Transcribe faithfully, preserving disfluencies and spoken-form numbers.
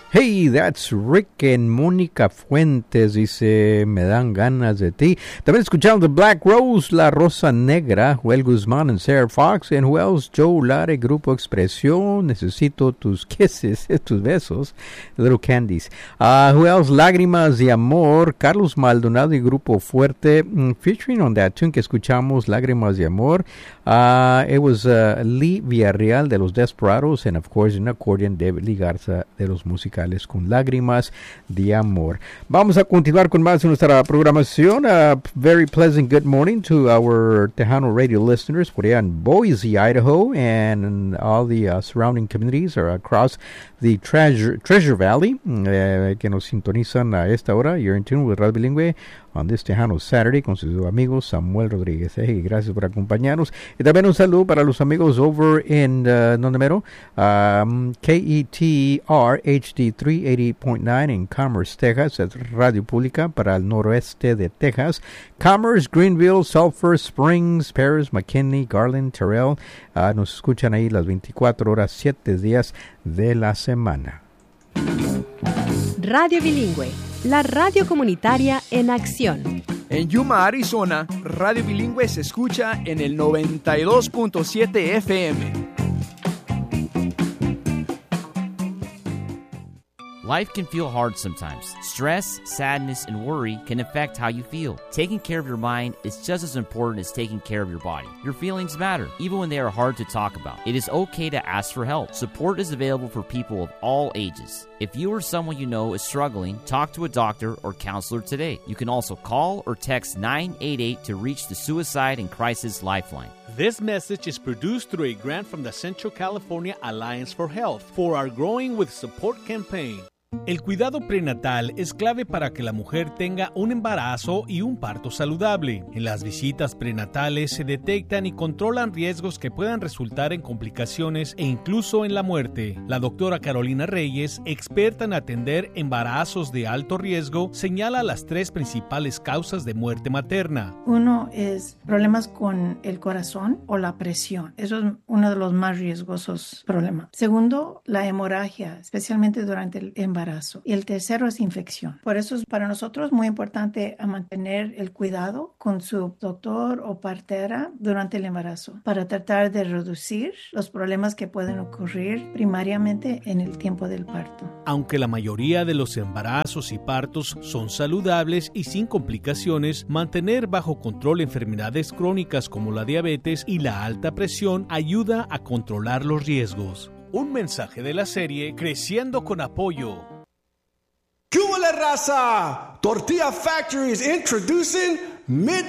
Hey, that's Rick and Mónica Fuentes, dice, me dan ganas de ti. También escuchamos The Black Rose, La Rosa Negra, Joel Guzmán and Sarah Fox, and who else? Joe Lare, Grupo Expresión, Necesito tus kisses, tus besos, Little Candies. Uh, who else? Lágrimas de Amor, Carlos Maldonado y Grupo Fuerte, mm, featuring on that tune que escuchamos, Lágrimas de Amor. Uh, it was uh, Lee Villarreal de los Desperados, and of course in accordion, David Lee Garza de los Musicales con Lágrimas de Amor. Vamos a continuar con más de nuestra programación. A very pleasant good morning to our Tejano radio listeners por allá en Boise, Idaho, and all the uh, surrounding communities are across the Treasure, Treasure Valley, eh, que nos sintonizan a esta hora. You're in tune with Radio Bilingüe on this Tejano Saturday con su amigo Samuel Rodríguez. Eh, gracias por acompañarnos. Y también un saludo para los amigos over in, uh, ¿dónde mero? Um, K E T R H D three eighty point nine en Commerce, Texas. Es radio pública para el noroeste de Texas. Commerce, Greenville, Sulphur Springs, Paris, McKinney, Garland, Terrell. Uh, nos escuchan ahí las veinticuatro horas, siete días de la semana. Radio Bilingüe, la radio comunitaria en acción. En Yuma, Arizona, Radio Bilingüe se escucha en el noventa y dos punto siete F M. Life can feel hard sometimes. Stress, sadness, and worry can affect how you feel. Taking care of your mind is just as important as taking care of your body. Your feelings matter, even when they are hard to talk about. It is okay to ask for help. Support is available for people of all ages. If you or someone you know is struggling, talk to a doctor or counselor today. You can also call or text nine eight eight to reach the Suicide and Crisis Lifeline. This message is produced through a grant from the Central California Alliance for Health for our Growing with Support campaign. El cuidado prenatal es clave para que la mujer tenga un embarazo y un parto saludable. En las visitas prenatales se detectan y controlan riesgos que puedan resultar en complicaciones e incluso en la muerte. La doctora Carolina Reyes, experta en atender embarazos de alto riesgo, señala las tres principales causas de muerte materna. Uno es problemas con el corazón o la presión. Eso es uno de los más riesgosos problemas. Segundo, la hemorragia, especialmente durante el embarazo. Y el tercero es infección. Por eso es para nosotros muy importante a mantener el cuidado con su doctor o partera durante el embarazo para tratar de reducir los problemas que pueden ocurrir primariamente en el tiempo del parto. Aunque la mayoría de los embarazos y partos son saludables y sin complicaciones, mantener bajo control enfermedades crónicas como la diabetes y la alta presión ayuda a controlar los riesgos. Un mensaje de la serie Creciendo con Apoyo. ¡Qué huele, raza! Tortilla Factory is introducing Mid